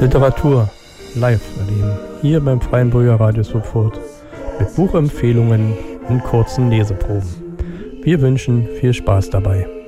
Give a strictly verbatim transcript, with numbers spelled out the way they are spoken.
Literatur live erleben, hier beim Freien Bürgerradio Sopfurt, mit Buchempfehlungen und kurzen Leseproben. Wir wünschen viel Spaß dabei.